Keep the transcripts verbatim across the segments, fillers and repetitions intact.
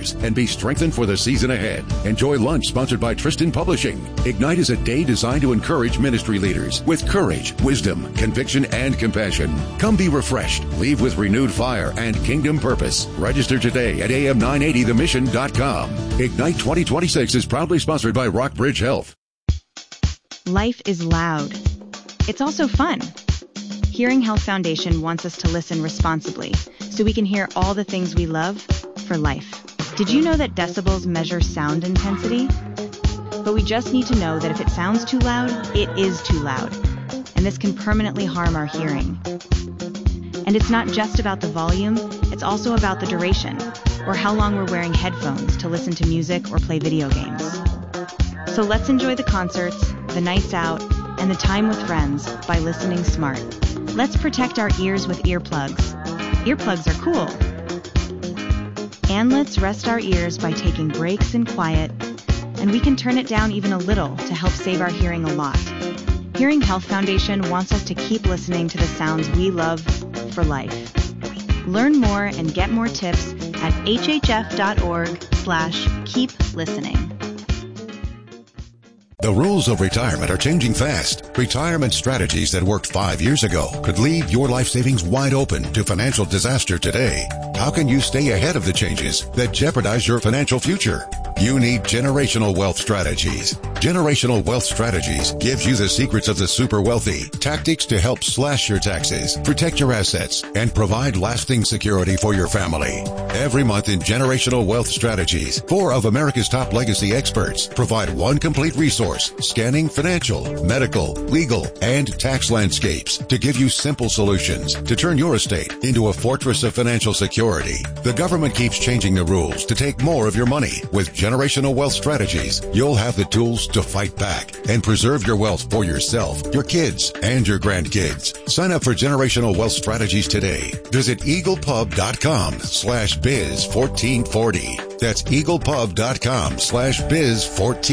leaders and be strengthened for the season ahead. Enjoy lunch sponsored by Tristan Publishing. Ignite is a day designed to encourage ministry leaders with courage, wisdom, conviction, and compassion. Come be refreshed. Leave with renewed fire and kingdom purpose. Register today at A M nine eighty the mission dot com. Ignite twenty twenty-six is proudly sponsored by Rockbridge Health. Life is loud. It's also fun. Hearing Health Foundation wants us to listen responsibly so we can hear all the things we love for life. Did you know that decibels measure sound intensity? But we just need to know that if it sounds too loud, it is too loud. And this can permanently harm our hearing. And it's not just about the volume, it's also about the duration, or how long we're wearing headphones to listen to music or play video games. So let's enjoy the concerts, the nights out, and the time with friends by listening smart. Let's protect our ears with earplugs. Earplugs are cool. And let's rest our ears by taking breaks in quiet, and we can turn it down even a little to help save our hearing a lot. Hearing Health Foundation wants us to keep listening to the sounds we love for life. Learn more and get more tips at hhf.org slash keep listening. The rules of retirement are changing fast. Retirement strategies that worked five years ago could leave your life savings wide open to financial disaster today. How can you stay ahead of the changes that jeopardize your financial future? You need Generational Wealth Strategies. Generational Wealth Strategies gives you the secrets of the super wealthy, tactics to help slash your taxes, protect your assets, and provide lasting security for your family. Every month in Generational Wealth Strategies, four of America's top legacy experts provide one complete resource scanning financial, medical, legal, and tax landscapes to give you simple solutions to turn your estate into a fortress of financial security. The government keeps changing the rules to take more of your money. With Generational Wealth Strategies, you'll have the tools to fight back and preserve your wealth for yourself, your kids, and your grandkids. Sign up for Generational Wealth Strategies today. Visit eaglepub.com slash biz 1440. That's eaglepub.com slash biz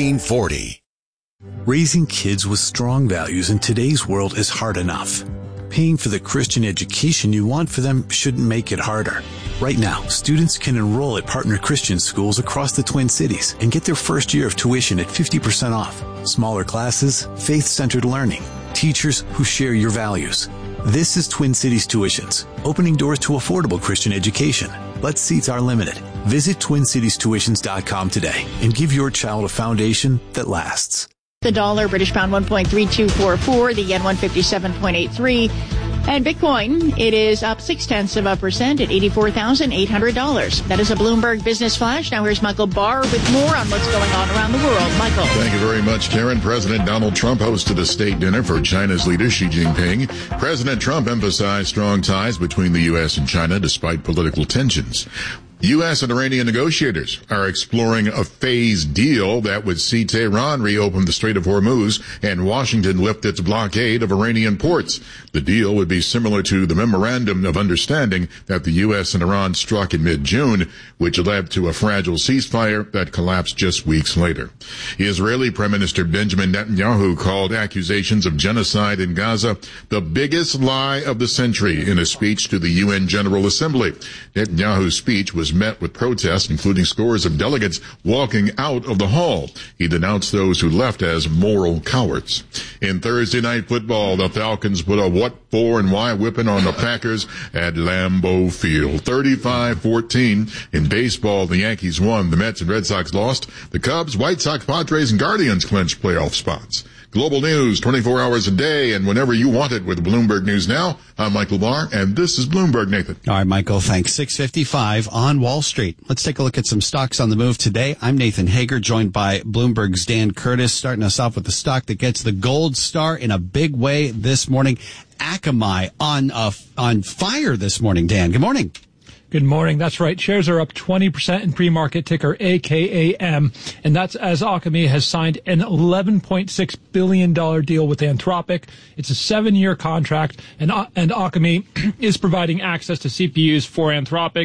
1440. Raising kids with strong values in today's world is hard enough. Paying for the Christian education you want for them shouldn't make it harder. Right now, students can enroll at partner Christian schools across the Twin Cities and get their first year of tuition at fifty percent off. Smaller classes, faith-centered learning, teachers who share your values. This is Twin Cities Tuitions, opening doors to affordable Christian education. But seats are limited. Visit twin cities tuitions dot com today and give your child a foundation that lasts. The dollar, British pound one point three two four four, the yen one fifty-seven point eight three, and Bitcoin, it is up six tenths of a percent at eighty-four thousand eight hundred dollars. That is a Bloomberg Business Flash. Now here's Michael Barr with more on what's going on around the world. Michael. Thank you very much, Karen. President Donald Trump hosted a state dinner for China's leader Xi Jinping. President Trump emphasized strong ties between the U S and China despite political tensions. U S and Iranian negotiators are exploring a phased deal that would see Tehran reopen the Strait of Hormuz and Washington lift its blockade of Iranian ports. The deal would be similar to the memorandum of understanding that the U S and Iran struck in mid-June, which led to a fragile ceasefire that collapsed just weeks later. Israeli Prime Minister Benjamin Netanyahu called accusations of genocide in Gaza the biggest lie of the century in a speech to the U N General Assembly. Netanyahu's speech was met with protests, including scores of delegates walking out of the hall. He denounced those who left as moral cowards. In Thursday night football, the Falcons put a what for and why whipping on the Packers at Lambeau Field. thirty-five fourteen. In baseball, the Yankees won. The Mets and Red Sox lost. The Cubs, White Sox, Padres, and Guardians clinched playoff spots. Global news, twenty-four hours a day and whenever you want it with Bloomberg News Now. I'm Michael Barr, and this is Bloomberg, Nathan. All right, Michael, thanks. six fifty-five on Wall Street. Let's take a look at some stocks on the move today. I'm Nathan Hager, joined by Bloomberg's Dan Curtis, starting us off with the stock that gets the gold star in a big way this morning. Akamai on uh, on fire this morning, Dan. Good morning. Good morning. That's right. Shares are up twenty percent in pre-market, ticker A K A M. And that's as Akamai has signed an eleven point six billion dollars deal with Anthropic. It's a seven-year contract, and, and Akamai is providing access to C P Us for Anthropic.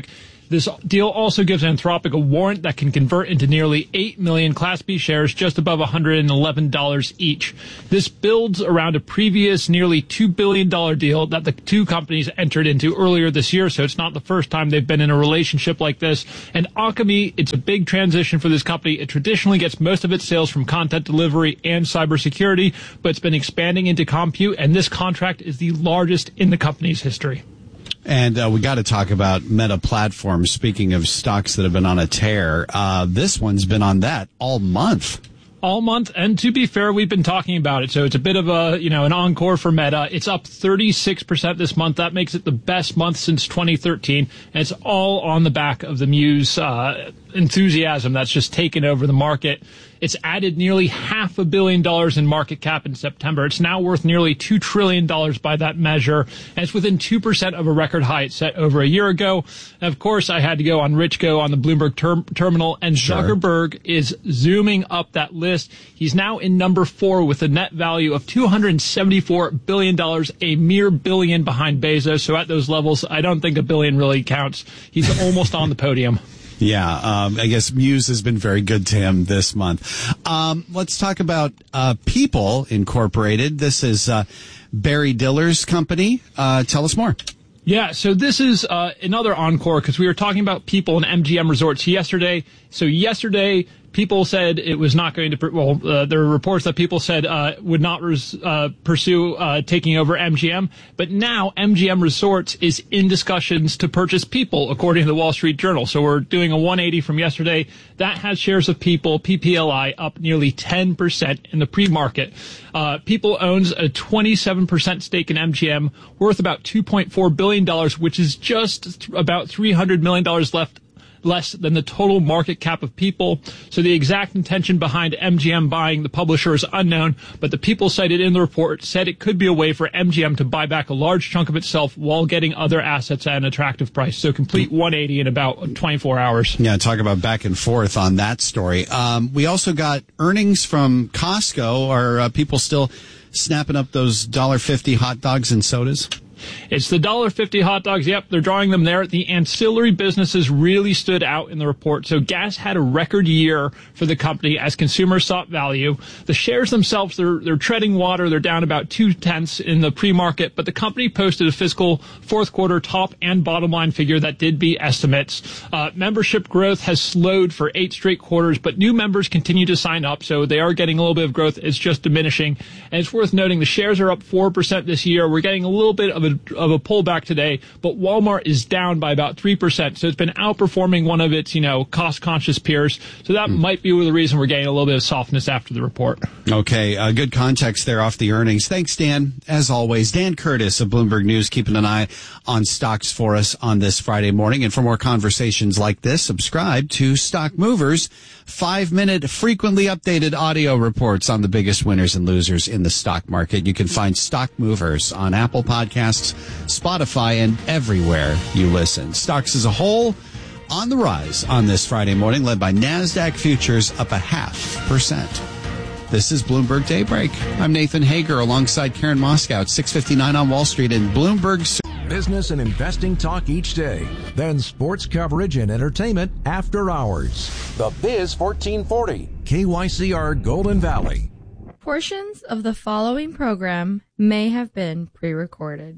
This deal also gives Anthropic a warrant that can convert into nearly eight million Class B shares, just above one hundred eleven dollars each. This builds around a previous nearly two billion dollars deal that the two companies entered into earlier this year, so it's not the first time they've been in a relationship like this. And Alchemy, it's a big transition for this company. It traditionally gets most of its sales from content delivery and cybersecurity, but it's been expanding into compute, and this contract is the largest in the company's history. And uh, we got to talk about Meta Platforms. Speaking of stocks that have been on a tear, uh, this one's been on that all month. All month, and to be fair, we've been talking about it, so it's a bit of a, you know, an encore for Meta. It's up thirty-six percent this month. That makes it the best month since twenty thirteen, and it's all on the back of the Muse uh, enthusiasm that's just taken over the market. It's added nearly half a billion dollars in market cap in September. It's now worth nearly two trillion dollars by that measure, and it's within two percent of a record high it set over a year ago. And of course, I had to go on Richco on the Bloomberg ter- terminal, and Sure. Zuckerberg is zooming up that list. He's now in number four with a net value of two hundred seventy-four billion dollars, a mere billion behind Bezos. So at those levels, I don't think a billion really counts. He's almost on the podium. Yeah, um, I guess Muse has been very good to him this month. Um, let's talk about uh, People Incorporated. This is uh, Barry Diller's company. Uh, tell us more. Yeah, so this is uh, another encore because we were talking about People and M G M Resorts yesterday. So yesterday, People said it was not going to, well, uh, there were reports that People said uh, would not res, uh, pursue uh, taking over M G M. But now M G M Resorts is in discussions to purchase People, according to the Wall Street Journal. So we're doing a one eighty from yesterday. That has shares of People, P P L I, up nearly ten percent in the pre-market. Uh, People owns a twenty-seven percent stake in M G M, worth about two point four billion dollars, which is just th- about three hundred million dollars left less than the total market cap of People. So the exact intention behind M G M buying the publisher is unknown, but the People cited in the report said it could be a way for M G M to buy back a large chunk of itself while getting other assets at an attractive price. So complete one eighty in about twenty-four hours. Yeah, talk about back and forth on that story. Um, we also got earnings from Costco. Are uh, people still snapping up those one dollar fifty hot dogs and sodas? It's the one dollar fifty hot dogs. Yep, they're drawing them there. The ancillary businesses really stood out in the report. So gas had a record year for the company as consumers sought value. The shares themselves, they're, they're treading water. They're down about two-tenths in the pre-market, but the company posted a fiscal fourth quarter top and bottom line figure that did beat estimates. Uh, membership growth has slowed for eight straight quarters, but new members continue to sign up, so they are getting a little bit of growth. It's just diminishing. And it's worth noting the shares are up four percent this year. We're getting a little bit of a of a pullback today, but Walmart is down by about three percent. So it's been outperforming one of its, you know, cost-conscious peers. So that mm. might be the reason we're getting a little bit of softness after the report. Okay, uh, good context there off the earnings. Thanks, Dan. As always, Dan Curtis of Bloomberg News, keeping an eye on stocks for us on this Friday morning. And for more conversations like this, subscribe to Stock Movers, five-minute, frequently updated audio reports on the biggest winners and losers in the stock market. You can find Stock Movers on Apple Podcasts, Spotify, and everywhere you listen. Stocks as a whole on the rise on this Friday morning, led by NASDAQ futures up a half percent. This is Bloomberg Daybreak. I'm Nathan Hager alongside Karen Moscow at six fifty-nine on Wall Street in Bloomberg. Business and investing talk each day. Then sports coverage and entertainment after hours. The Biz fourteen forty. K Y C R Golden Valley. Portions of the following program may have been pre-recorded.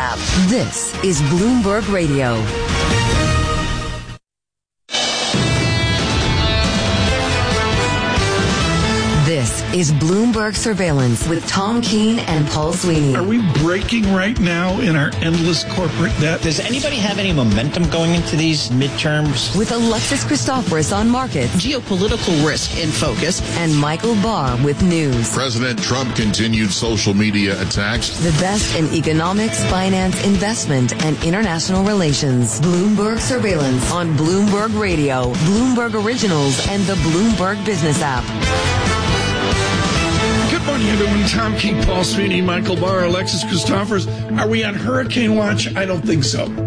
This is Bloomberg Radio. This is Bloomberg Surveillance with Tom Keene and Paul Sweeney. Are we breaking right now in our endless corporate debt? Does anybody have any momentum going into these midterms? With Alexis Christoforous on markets. Geopolitical risk in focus. And Michael Barr with news. President Trump continued social media attacks. The best in economics, finance, investment, and international relations. Bloomberg Surveillance on Bloomberg Radio, Bloomberg Originals, and the Bloomberg Business app. Good morning, everyone. Tom Keene, Paul Sweeney, Michael Barr, Alexis Christoforous. Are we on hurricane watch? I don't think so.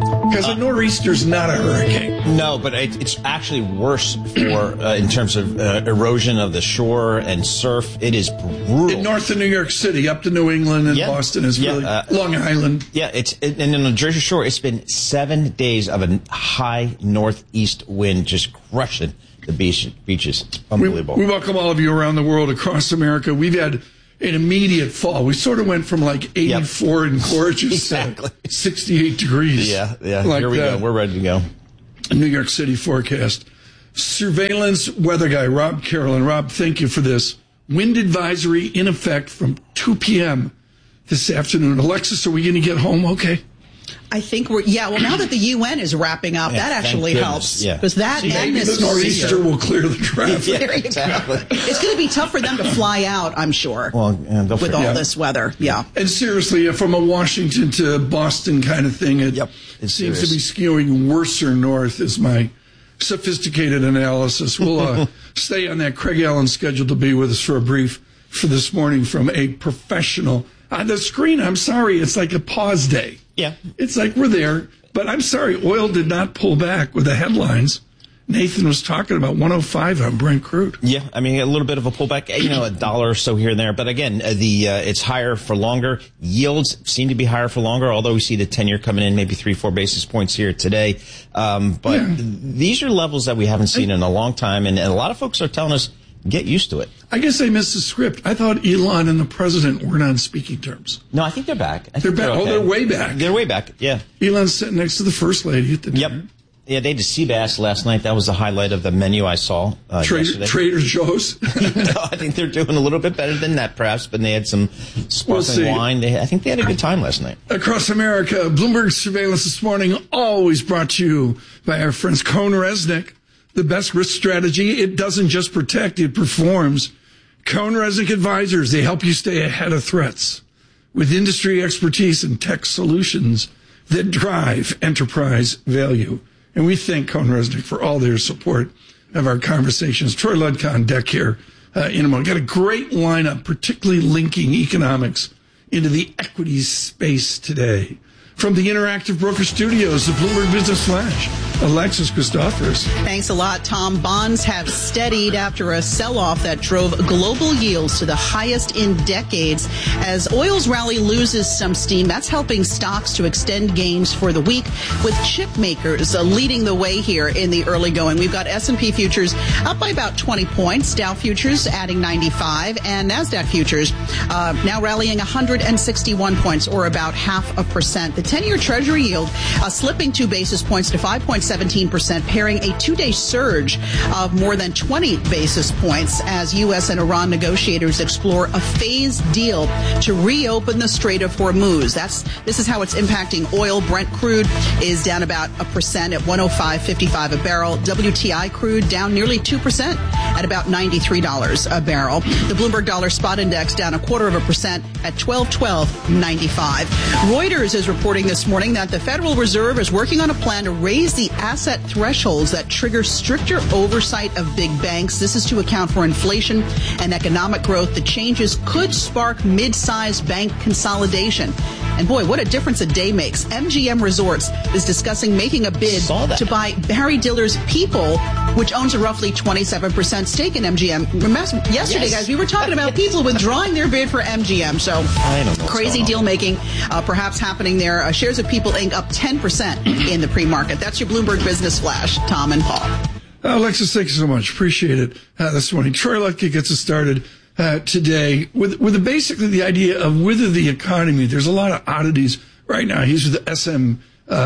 Because a nor'easter's not a hurricane. No, but it, it's actually worse for uh, in terms of uh, erosion of the shore and surf. It is brutal. In north of New York City, up to New England and yeah. Boston is yeah, really uh, Long Island. Yeah, it's it, and in the Jersey Shore, it's been seven days of a high northeast wind just crushing the beach, beaches. Unbelievable. We, we welcome all of you around the world, across America. We've had an immediate fall. We sort of went from like eighty-four yep. and gorgeous exactly. to sixty-eight degrees. Yeah, yeah. Like Here we that. go. We're ready to go. New York City forecast. Surveillance weather guy, Rob Carolyn. Rob, thank you for this. Wind advisory in effect from two p.m. this afternoon. Alexis, are we going to get home okay? I think we're, yeah, well, now that the U N is wrapping up, yeah, that actually helps. Yeah. Because that See, and maybe this the nor'easter will clear the traffic. yeah, exactly. It's going to be tough for them to fly out, I'm sure, well, yeah, with all yeah. this weather. Yeah. And seriously, from a Washington to Boston kind of thing, it yep. seems serious. to be skewing worser north is my sophisticated analysis. We'll uh, stay on that. Craig Allen scheduled to be with us for a brief for this morning from a professional. On the screen, I'm sorry, it's like a pause day. Yeah. It's like we're there. But I'm sorry, oil did not pull back with the headlines. Nathan was talking about one oh five on Brent crude. Yeah, I mean, a little bit of a pullback, you know, a dollar or so here and there. But again, uh, the uh, it's higher for longer. Yields seem to be higher for longer, although we see the ten-year coming in maybe three, four basis points here today. Um, but yeah. these are levels that we haven't seen I, in a long time, and, and a lot of folks are telling us, get used to it. I guess I missed the script. I thought Elon and the president weren't on speaking terms. No, I think they're back. I they're think back. They're okay. Oh, they're way back. They're way back, yeah. Elon's sitting next to the first lady at the dinner. Yep. Yeah, they did sea bass last night. That was the highlight of the menu I saw uh, Trader, yesterday. Trader Joe's? No, I think they're doing a little bit better than that, perhaps, but they had some sparkling we'll wine. They, I think they had a good time last night. Across America, Bloomberg Surveillance this morning, always brought to you by our friends CohnReznick. The best risk strategy, it doesn't just protect, it performs. CohnReznick Advisors, they help you stay ahead of threats with industry expertise and tech solutions that drive enterprise value. And we thank CohnReznick for all their support of our conversations. Troy Ludka on deck here uh, in a moment. Got a great lineup, particularly linking economics into the equities space today. From the Interactive Broker Studios, the Bloomberg Business Flash, Alexis Christophorous. Thanks a lot, Tom. Bonds have steadied after a sell-off that drove global yields to the highest in decades. As oil's rally loses some steam, that's helping stocks to extend gains for the week, with chip makers uh, leading the way here in the early going. We've got S and P futures up by about twenty points, Dow futures adding ninety-five, and NASDAQ futures uh, now rallying one hundred sixty-one points, or about half a percent. The ten-year Treasury yield uh, slipping two basis points to five point one seven percent, pairing a two-day surge of more than twenty basis points as U S and Iran negotiators explore a phased deal to reopen the Strait of Hormuz. That's this is how it's impacting oil. Brent crude is down about a percent at one oh five fifty-five a barrel. W T I crude down nearly two percent at about ninety-three dollars a barrel. The Bloomberg Dollar Spot Index down a quarter of a percent at twelve twelve ninety-five. Reuters is reporting this morning that the Federal Reserve is working on a plan to raise the asset thresholds that trigger stricter oversight of big banks. This is to account for inflation and economic growth. The changes could spark mid-sized bank consolidation. And boy, what a difference a day makes. M G M Resorts is discussing making a bid to buy Barry Diller's People, which owns a roughly twenty-seven percent stake in M G M. Remember, yesterday, yes. guys, we were talking about people withdrawing their bid for M G M. So crazy deal making uh, perhaps happening there. Uh, shares of People Incorporated up ten percent in the pre-market. That's your Bloomberg Business Flash. Tom and Paul. Uh, Alexis, thank you so much. Appreciate it uh, this morning. Troy Ludka gets us started uh, today with with the, basically the idea of whether the economy. There's a lot of oddities right now. He's with the S M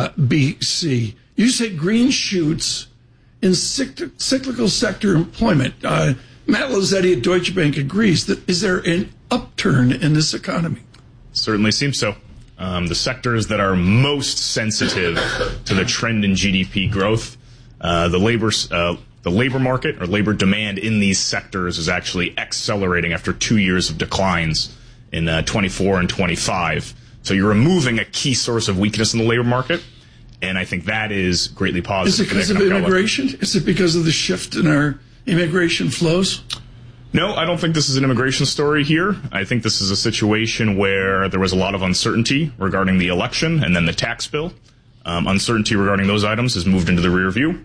B C. You say green shoots in cycl- cyclical sector employment. Uh, Matt Lazzetti at Deutsche Bank agrees that is there an upturn in this economy? Certainly seems so. Um, the sectors that are most sensitive to the trend in G D P growth, uh, the labor uh, the labor market or labor demand in these sectors is actually accelerating after two years of declines in uh, twenty-four and twenty-five. So you're removing a key source of weakness in the labor market, and I think that is greatly positive. Is it because of immigration? Is it because of the shift in our immigration flows? No, I don't think this is an immigration story here. I think this is a situation where there was a lot of uncertainty regarding the election and then the tax bill. Um, uncertainty regarding those items has moved into the rear view.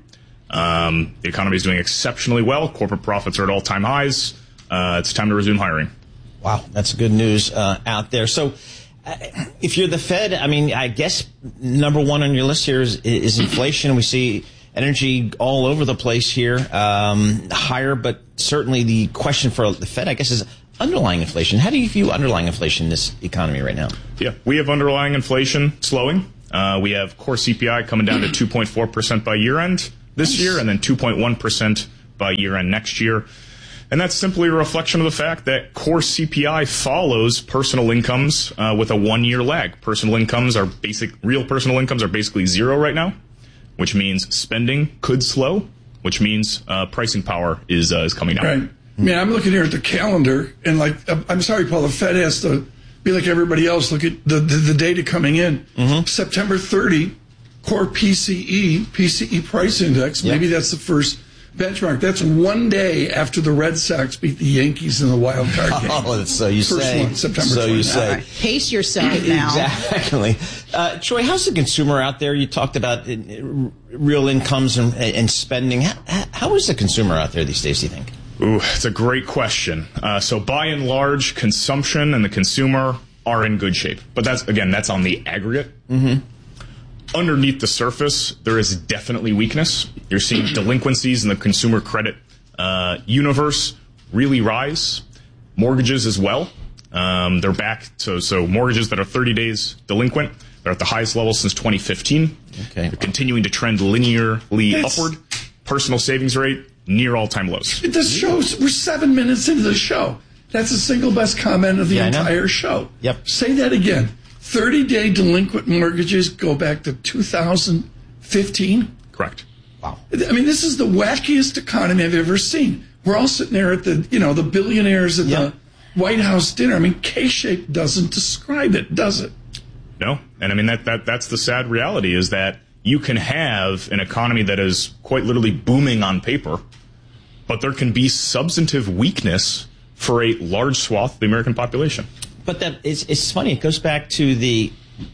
Um, the economy is doing exceptionally well. Corporate profits are at all-time highs. Uh, it's time to resume hiring. Wow, that's good news uh, out there. So uh, if you're the Fed, I mean, I guess number one on your list here is, is inflation. We see energy all over the place here, um, higher, but certainly the question for the Fed, I guess, is underlying inflation. How do you view underlying inflation in this economy right now? Yeah, we have underlying inflation slowing. Uh, we have core C P I coming down to two point four percent by year-end this nice. year, and then two point one percent by year-end next year. And that's simply a reflection of the fact that core C P I follows personal incomes uh, with a one-year lag. Personal incomes are basic, real personal incomes are basically zero right now, which means spending could slow, which means uh, pricing power is uh, is coming down. Right. I mean, I'm looking here at the calendar, and like, I'm sorry, Paul, the Fed has to be like everybody else. Look at the the, the data coming in. Mm-hmm. September thirtieth, core P C E, P C E price index. Yep. Maybe that's the first benchmark. That's one day after the Red Sox beat the Yankees in the wild card game. Oh, so you First say. One, September so you say. Right. Pace yourself now. Exactly. Uh, Troy, how's the consumer out there? You talked about uh, real incomes and, and spending. How, how is the consumer out there these days, do you think? Ooh, it's a great question. Uh, so by and large, consumption and the consumer are in good shape. But that's, again, that's on the aggregate. Mm-hmm. Underneath the surface, there is definitely weakness. You're seeing delinquencies in the consumer credit uh, universe really rise. Mortgages as well. Um, they're back. So, so mortgages that are thirty days delinquent, they're at the highest level since twenty fifteen. Okay. They're continuing to trend linearly it's, upward. Personal savings rate, near all-time lows. This shows, we're seven minutes into the show. That's the single best comment of the yeah, entire show. Yep. Say that again. thirty-day delinquent mortgages go back to two thousand fifteen. Correct. Wow. I mean, this is the wackiest economy I've ever seen. We're all sitting there at the, you know, the billionaires at yep. the White House dinner. I mean, K-shape doesn't describe it, does it? No. And I mean, that, that that's the sad reality is that you can have an economy that is quite literally booming on paper, but there can be substantive weakness for a large swath of the American population. But that is, it's funny. It goes back to the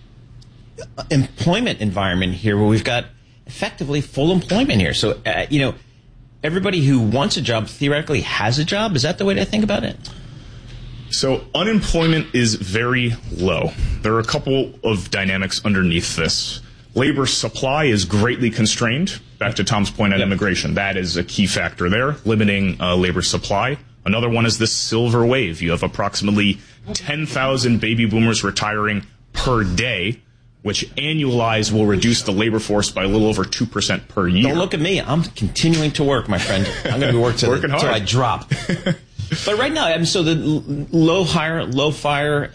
employment environment here, where we've got effectively full employment here. So, uh, you know, everybody who wants a job theoretically has a job. Is that the way to think about it? So unemployment is very low. There are a couple of dynamics underneath this. Labor supply is greatly constrained. Back to Tom's point on yep. immigration. That is a key factor there, limiting uh, labor supply. Another one is this silver wave. You have approximately ten thousand baby boomers retiring per day, which annualized will reduce the labor force by a little over two percent per year. Don't look at me. I'm continuing to work, my friend. I'm going to be working Working until hard. I drop. But right now, I mean, so the low hire, low fire,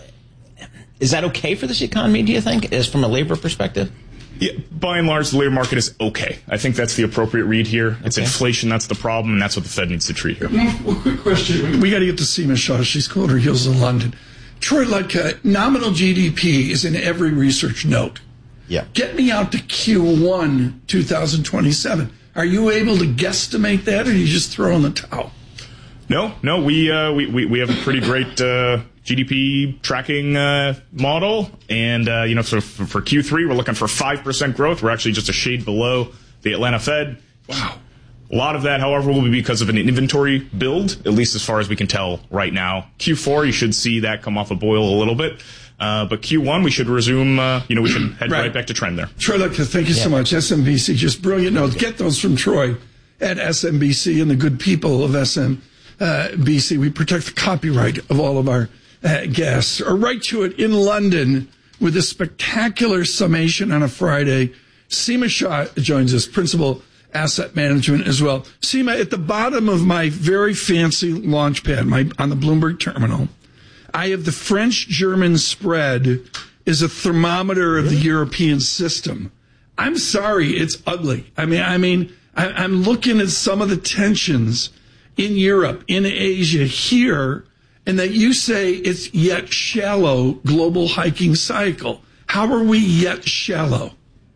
is that okay for this economy, do you think, as from a labor perspective? Yeah, by and large, the labor market is okay. I think that's the appropriate read here. It's okay. Inflation, that's the problem, and that's what the Fed needs to treat here. One quick question. We got to get to Seema Shah. She's cooled her heels in London. Troy Ludka, nominal G D P is in every research note. Yeah. Get me out to Q one twenty twenty-seven. Are you able to guesstimate that, or are you just throw in the towel? No, no, we uh, we, we we have a pretty great uh, G D P tracking uh, model, and uh, you know, so for, for Q three, we're looking for five percent growth. We're actually just a shade below the Atlanta Fed. Wow. A lot of that, however, will be because of an inventory build, at least as far as we can tell right now. Q four, you should see that come off a boil a little bit. Uh, but Q one, we should resume, uh, you know, we should head right. right back to trend there. Troy Ludka, thank you yeah. so much. S M B C, just brilliant notes. Get those from Troy at S M B C and the good people of S M B C. We protect the copyright of all of our uh, guests. Or write to it in London with a spectacular summation on a Friday. Seema Shah joins us, principal asset management as well. Seema, at the bottom of my very fancy launch pad my, on the Bloomberg terminal, I have the French-German spread is a thermometer of really? the European system. I'm sorry, it's ugly. I mean, I mean, I, I'm looking at some of the tensions in Europe, in Asia, here, and that you say it's yet shallow global hiking cycle. How are we yet shallow?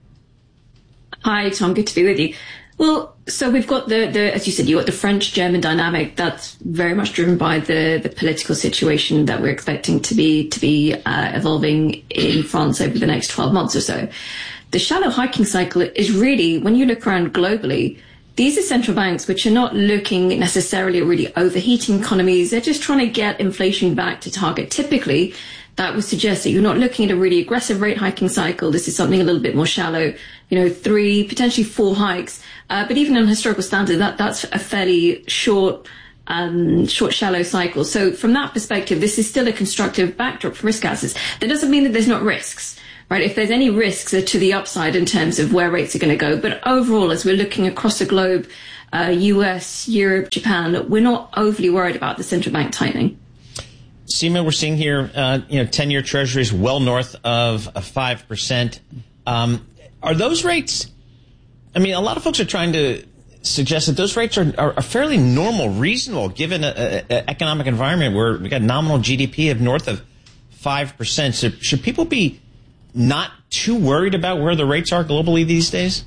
Hi, Tom. Good to be with you. Well, so we've got the, the as you said, you've got the French-German dynamic that's very much driven by the, the political situation that we're expecting to be to be uh, evolving in France over the next twelve months or so. the shallow hiking cycle is really, when you look around globally, these are central banks which are not looking necessarily at really overheating economies. They're just trying to get inflation back to target. Typically, that would suggest that you're not looking at a really aggressive rate hiking cycle. This is something a little bit more shallow, you know, three, potentially four hikes. Uh, but even on historical standard, that, that's a fairly short, um, short, shallow cycle. So from that perspective, this is still a constructive backdrop for risk assets. That doesn't mean that there's not risks. Right, if there's any risks, they're to the upside in terms of where rates are going to go. But overall, as we're looking across the globe, uh, U S, Europe, Japan, we're not overly worried about the central bank tightening. Seema, we're seeing here, uh, you know, ten-year treasuries well north of uh, five percent. Um, are those rates, I mean, a lot of folks are trying to suggest that those rates are, are, are fairly normal, reasonable, given an economic environment where we've got nominal G D P of north of five percent. So should people be not too worried about where the rates are globally these days?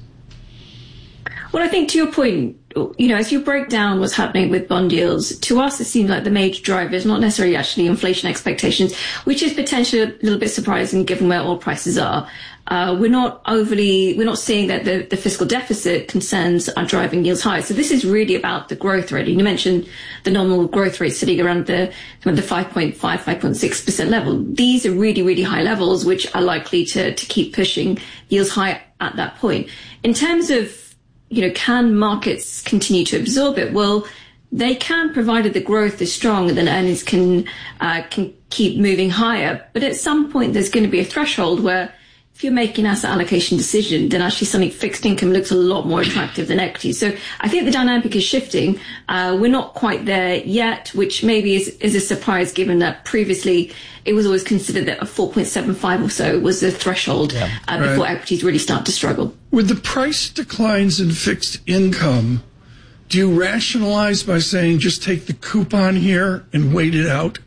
Well, I think to your point, you know, as you break down what's happening with bond yields, to us it seems like the major driver is not necessarily actually inflation expectations, which is potentially a little bit surprising given where oil prices are. Uh, we're not overly, we're not seeing that the, the fiscal deficit concerns are driving yields high. So this is really about the growth rate. You mentioned the nominal growth rate sitting around the, the five point five, five point six percent level. These are really, really high levels, which are likely to, to keep pushing yields high at that point. In terms of, you know, can markets continue to absorb it? Well, they can, provided the growth is strong, and then earnings can, uh, can keep moving higher. But at some point, there's going to be a threshold where if you're making an asset allocation decision, then actually something fixed income looks a lot more attractive than equity. So I think the dynamic is shifting. Uh, we're not quite there yet, which maybe is, is a surprise given that previously it was always considered that a four point seven five or so was the threshold yeah. uh, before right. equities really start to struggle. With the price declines in fixed income, do you rationalize by saying just take the coupon here and wait it out?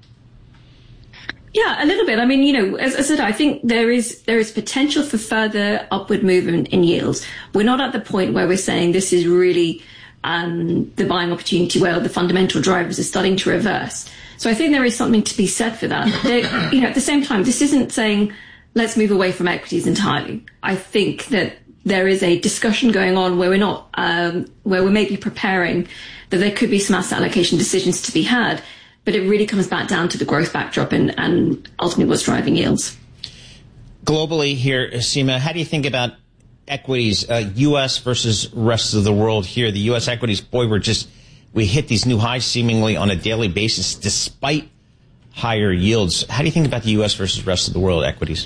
Yeah, a little bit. I mean, you know, as I said, I think there is there is potential for further upward movement in yields. We're not at the point where we're saying this is really um, the buying opportunity where the fundamental drivers are starting to reverse. So I think there is something to be said for that. There, you know, at the same time, this isn't saying let's move away from equities entirely. I think that there is a discussion going on where we're not, um, where we're maybe preparing that there could be some asset allocation decisions to be had. But it really comes back down to the growth backdrop and, and ultimately what's driving yields. Globally here, Seema, how do you think about equities, uh, U S versus rest of the world here? The U S equities, boy, we're just, we hit these new highs seemingly on a daily basis despite higher yields. How do you think about the U S versus rest of the world equities?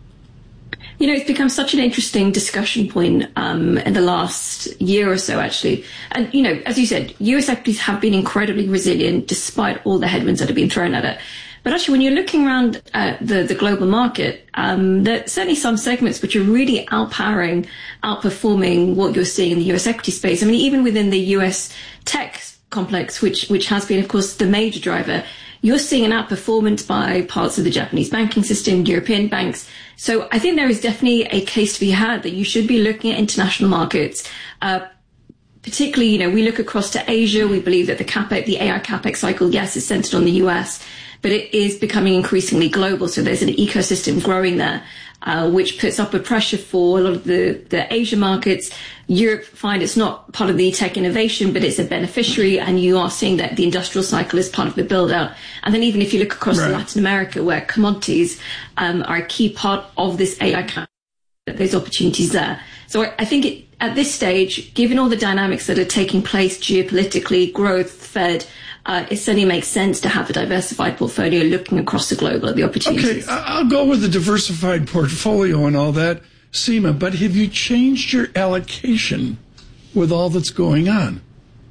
You know, it's become such an interesting discussion point um, in the last year or so, actually. And, you know, as you said, U S equities have been incredibly resilient despite all the headwinds that have been thrown at it. But actually, when you're looking around at the, the global market, um, there are certainly some segments which are really outpowering, outperforming what you're seeing in the U S equity space. I mean, even within the U S tech complex, which which has been, of course, the major driver, you're seeing an outperformance by parts of the Japanese banking system, European banks. So I think there is definitely a case to be had that you should be looking at international markets. Uh, particularly, you know, we look across to Asia. We believe that the capex, the A I capex cycle, yes, is centered on the U S, but it is becoming increasingly global. So there's an ecosystem growing there, uh, which puts upward pressure for a lot of the, the Asia markets. Europe find it's not part of the tech innovation, but it's a beneficiary, and you are seeing that the industrial cycle is part of the build out. And then even if you look across right. to Latin America, where commodities um, are a key part of this A I cap, there's opportunities there. So I, I think it, at this stage, given all the dynamics that are taking place geopolitically, growth, Fed, Uh, it certainly makes sense to have a diversified portfolio looking across the globe at the opportunities. Okay, I'll go with the diversified portfolio and all that, Seema, but have you changed your allocation with all that's going on?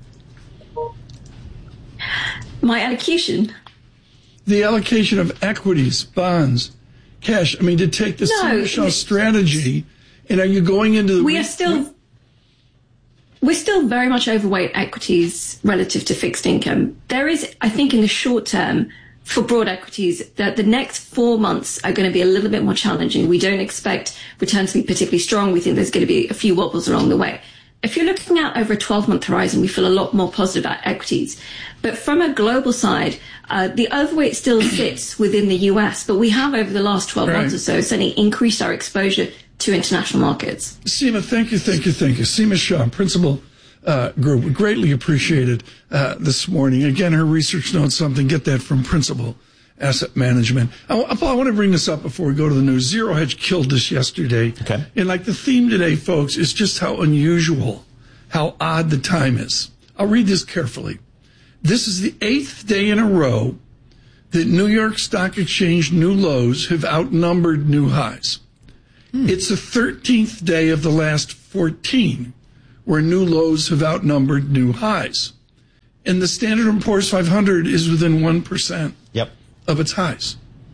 My allocation? The allocation of equities, bonds, cash. I mean, to take the no, Seema strategy, and are you going into the... We are still... We're still very much overweight equities relative to fixed income. There is, I think, in the short term, for broad equities, that the next four months are going to be a little bit more challenging. We don't expect returns to be particularly strong. We think there's going to be a few wobbles along the way. If you're looking out over a twelve-month horizon, we feel a lot more positive about equities. But from a global side, uh, the overweight still sits within the U S, but we have over the last twelve right. months or so certainly increased our exposure to international markets. Seema, thank you, thank you, thank you. Seema Shah, Principal uh, Group, greatly appreciated uh, this morning. Again, her research notes something. Get that from Principal Asset Management. I, I want to bring this up before we go to the news. Zero Hedge killed this yesterday. Okay. And like the theme today, folks, is just how unusual, how odd the time is. I'll read this carefully. This is the eighth day in a row that New York Stock Exchange new lows have outnumbered new highs. Hmm. It's the thirteenth day of the last fourteen where new lows have outnumbered new highs. And the Standard and Poor's five hundred is within one percent. Yep. Of its highs.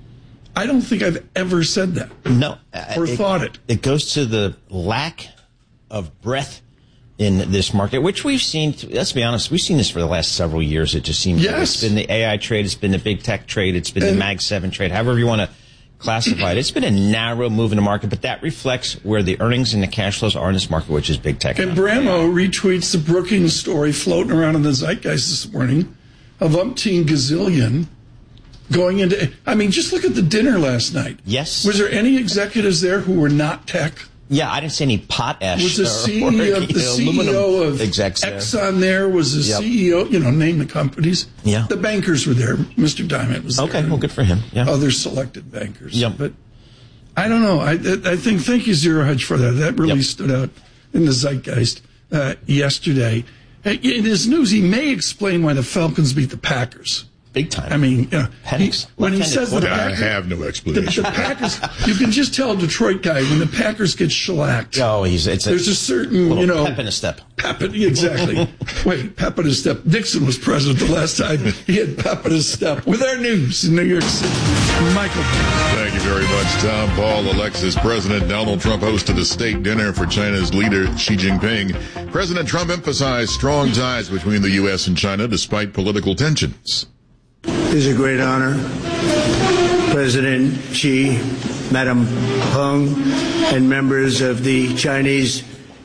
I don't think I've ever said that. No. Or it, thought it. It goes to the lack of breadth in this market, which we've seen, let's be honest, we've seen this for the last several years. It just seems yes. like it's been the A I trade, it's been the big tech trade, it's been and, the Mag seven trade, however you want to classify it. It's been a narrow move in the market, but that reflects where the earnings and the cash flows are in this market, which is big tech. And Bramo retweets the Brookings story floating around in the zeitgeist this morning of umpteen gazillion going into, I mean, just look at the dinner last night. Yes. Was there any executives there who were not tech? Yeah, I didn't see any potash. Was the C E O, the C E O of Exxon there? Was the yep. C E O, you know, name the companies. Yeah. The bankers were there. Mister Diamond was there. Okay, well, good for him. Yeah. Other selected bankers. Yep. But I don't know. I I think, thank you, Zero Hedge, for that. That really yep. stood out in the zeitgeist uh, yesterday. In his news, he may explain why the Falcons beat the Packers. Big time. I mean, you know, he, when he says the Packers, I have no explanation. The, the Packers, you can just tell a Detroit guy when the Packers get shellacked. Oh, he's it's there's a, a certain you know pep in a step. Pep in, exactly. Wait, pep in his step. Nixon was president the last time he had pep in his step. With our news in New York City, Michael. Thank you very much, Tom. Paul, Alexis. President Donald Trump hosted a state dinner for China's leader Xi Jinping. President Trump emphasized strong ties between the U S and China despite political tensions. It is a great honor. President Xi, Madam Peng, and members of the Chinese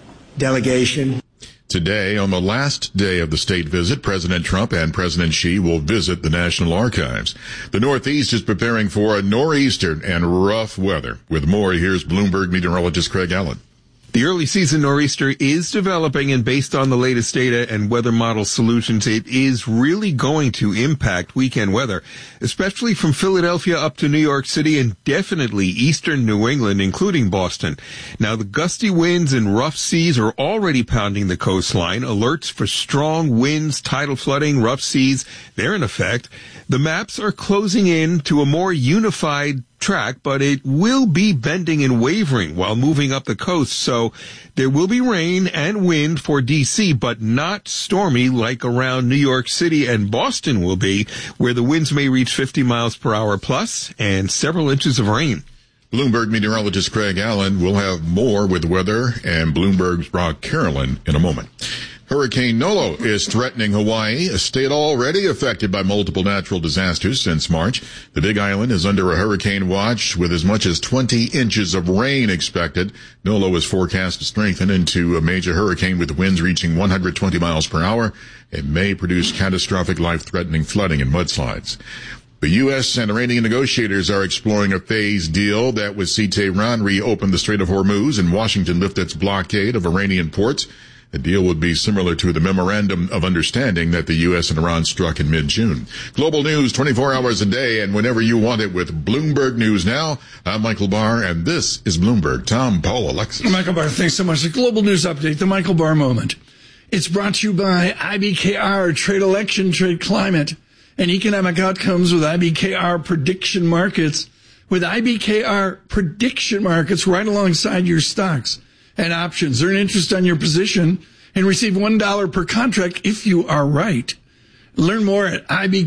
delegation. Today, on the last day of the state visit, President Trump and President Xi will visit the National Archives. The Northeast is preparing for a nor'easter and rough weather. With more, here's Bloomberg meteorologist Craig Allen. The early season nor'easter is developing, and based on the latest data and weather model solutions, it is really going to impact weekend weather, especially from Philadelphia up to New York City and definitely eastern New England, including Boston. Now, the gusty winds and rough seas are already pounding the coastline. Alerts for strong winds, tidal flooding, rough seas, they're in effect. The maps are closing in to a more unified track, but it will be bending and wavering while moving up the coast. So there will be rain and wind for D C, but not stormy like around New York City and Boston will be, where the winds may reach fifty miles per hour plus and several inches of rain. Bloomberg meteorologist Craig Allen will have more with weather and Bloomberg's Brock Carolyn in a moment. Hurricane Nolo is threatening Hawaii, a state already affected by multiple natural disasters since March. The Big Island is under a hurricane watch with as much as twenty inches of rain expected. Nolo is forecast to strengthen into a major hurricane with winds reaching one hundred twenty miles per hour. It may produce catastrophic, life-threatening flooding and mudslides. The U S and Iranian negotiators are exploring a phased deal that would see Tehran reopen the Strait of Hormuz and Washington lift its blockade of Iranian ports. The deal would be similar to the memorandum of understanding that the U S and Iran struck in mid-June. Global news twenty-four hours a day and whenever you want it with Bloomberg News Now. I'm Michael Barr, and this is Bloomberg. Tom, Paul, Alexis. Michael Barr, thanks so much. The Global News Update, the Michael Barr Moment. It's brought to you by I B K R, Trade Election, Trade Climate, and Economic Outcomes with I B K R Prediction Markets. With I B K R Prediction Markets right alongside your stocks and options. Earn interest on your position and receive one dollar per contract if you are right. Learn more at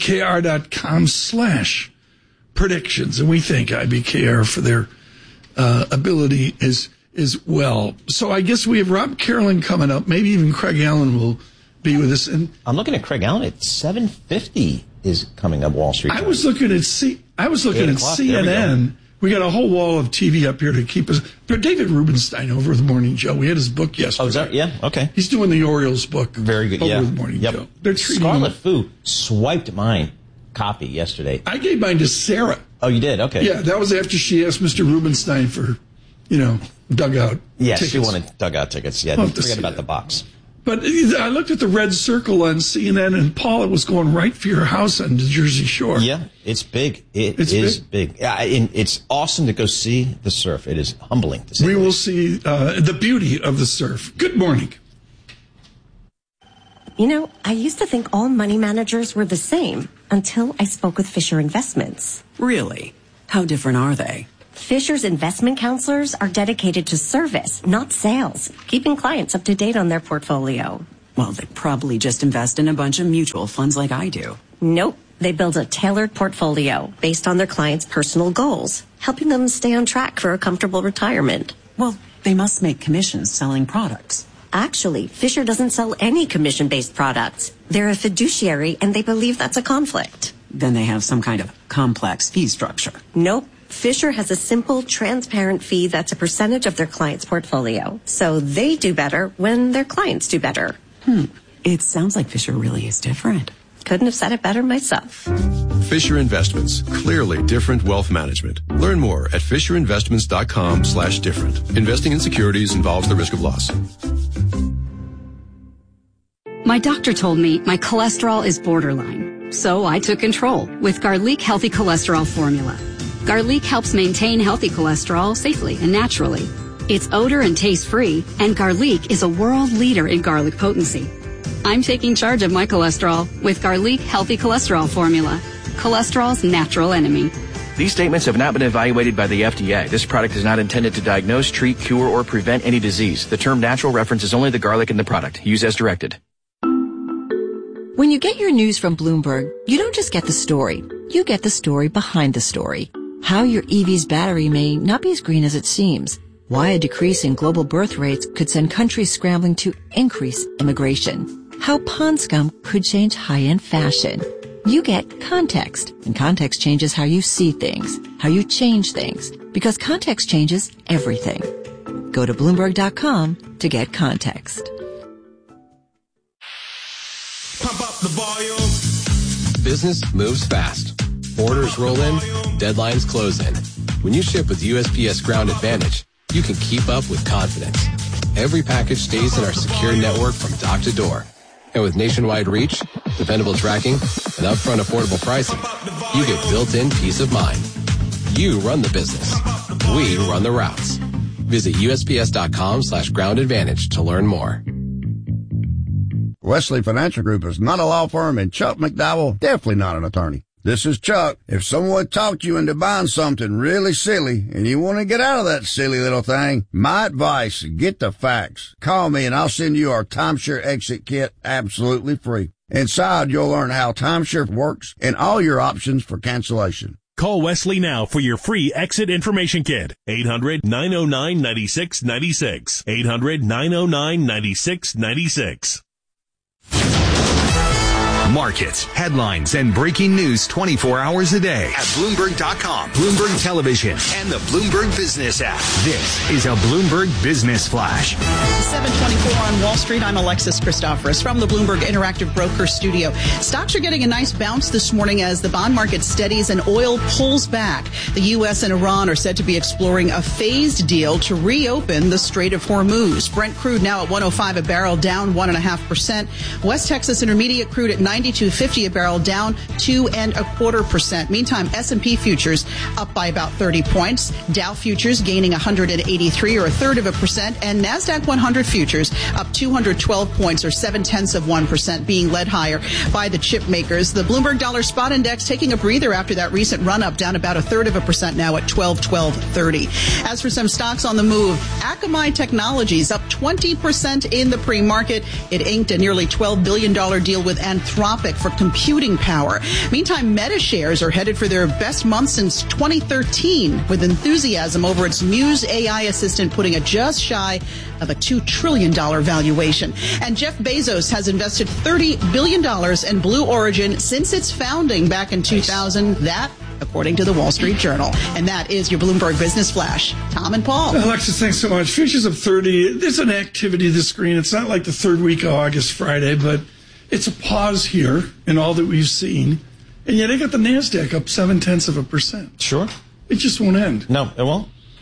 ibkr.com slash predictions. And we thank I B K R for their uh, ability as, as well. So I guess we have Rob Carolyn coming up. Maybe even Craig Allen will be with us. And I'm looking at Craig Allen at seven fifty is coming up Wall Street. I was looking at C. I was looking at C N N. We got a whole wall of T V up here to keep us. But David Rubenstein over at the Morning Joe. We had his book yesterday. Oh, is that? Yeah, okay. He's doing the Orioles book. Very good. Over Yeah. at the Morning yep. Joe. They're treating Scarlet him. Fu swiped mine copy yesterday. I gave mine to Sarah. Oh, you did? Okay. Yeah, that was after she asked Mister Rubenstein for you know, dugout yes, tickets. you wanted dugout tickets. Yeah, I'll don't have to forget see about that. the box. But I looked at the red circle on C N N, and Paul, it was going right for your house on the Jersey Shore. Yeah, it's big. It It's is big. big. Yeah, and it's awesome to go see the surf. It is humbling to see. We will see uh, the beauty of the surf. Good morning. You know, I used to think all money managers were the same until I spoke with Fisher Investments. Really? How different are they? Fisher's investment counselors are dedicated to service, not sales, keeping clients up to date on their portfolio. Well, they probably just invest in a bunch of mutual funds like I do. Nope. They build a tailored portfolio based on their clients' personal goals, helping them stay on track for a comfortable retirement. Well, they must make commissions selling products. Actually, Fisher doesn't sell any commission-based products. They're a fiduciary, and they believe that's a conflict. Then they have some kind of complex fee structure. Nope. Fisher has a simple, transparent fee that's a percentage of their client's portfolio. So they do better when their clients do better. Hmm. It sounds like Fisher really is different. Couldn't have said it better myself. Fisher Investments. Clearly different wealth management. Learn more at fisherinvestments.com slash different. Investing in securities involves the risk of loss. My doctor told me my cholesterol is borderline, so I took control with Garlic Healthy Cholesterol Formula. Garlic helps maintain healthy cholesterol safely and naturally. It's odor and taste free, and Garlic is a world leader in garlic potency. I'm taking charge of my cholesterol with Garlic Healthy Cholesterol Formula, cholesterol's natural enemy. These statements have not been evaluated by the F D A. This product is not intended to diagnose, treat, cure, or prevent any disease. The term natural references only the garlic in the product. Use as directed. When you get your news from Bloomberg, you don't just get the story. You get the story behind the story. How your E V's battery may not be as green as it seems. Why a decrease in global birth rates could send countries scrambling to increase immigration. How pond scum could change high-end fashion. You get context, and context changes how you see things, how you change things, because context changes everything. Go to Bloomberg dot com to get context. Pump up the volume. Business moves fast. Orders roll in, deadlines close in. When you ship with U S P S Ground Advantage, you can keep up with confidence. Every package stays in our secure network from dock to door. And with nationwide reach, dependable tracking, and upfront affordable pricing, you get built-in peace of mind. You run the business. We run the routes. Visit U S P S dot com slash ground advantage to learn more. Wesley Financial Group is not a law firm, and Chuck McDowell definitely not an attorney. This is Chuck. If someone talked you into buying something really silly and you want to get out of that silly little thing, my advice, get the facts. Call me and I'll send you our timeshare exit kit absolutely free. Inside, you'll learn how timeshare works and all your options for cancellation. Call Wesley now for your free exit information kit. eight hundred, nine oh nine, nine six nine six. eight hundred, nine oh nine, nine six nine six. Markets, headlines, and breaking news twenty-four hours a day at Bloomberg dot com, Bloomberg Television, and the Bloomberg Business app. This is a Bloomberg Business Flash. seven twenty-four on Wall Street. I'm Alexis Christoforous from the Bloomberg Interactive Broker Studio. Stocks are getting a nice bounce this morning as the bond market steadies and oil pulls back. The U S and Iran are said to be exploring a phased deal to reopen the Strait of Hormuz. Brent crude now at one oh five a barrel, down one point five percent. West Texas Intermediate crude at ninety-two fifty a barrel, down two and a quarter percent. Meantime, S and P futures up by about thirty points. Dow futures gaining one hundred eighty-three or a third of a percent, and NASDAQ one hundred futures up two hundred twelve points or seven tenths of one percent, being led higher by the chip makers. The Bloomberg Dollar Spot Index taking a breather after that recent run up, down about a third of a percent now at twelve twelve thirty. As for some stocks on the move, Akamai Technologies up twenty percent in the pre-market. It inked a nearly twelve billion dollars deal with Anthropic for computing power. Meantime, Meta shares are headed for their best month since twenty thirteen, with enthusiasm over its Muse A I assistant putting it just shy of a two trillion dollars valuation. And Jeff Bezos has invested thirty billion dollars in Blue Origin since its founding back in two thousand. That, according to the Wall Street Journal. And that is your Bloomberg Business Flash. Tom and Paul. Alexis, thanks so much. Futures up thirty. There's an activity this screen. It's not like the third week of August Friday, but it's a pause here in all that we've seen. And yet I got the NASDAQ up seven tenths of a percent. Sure. It just won't end. No, it won't.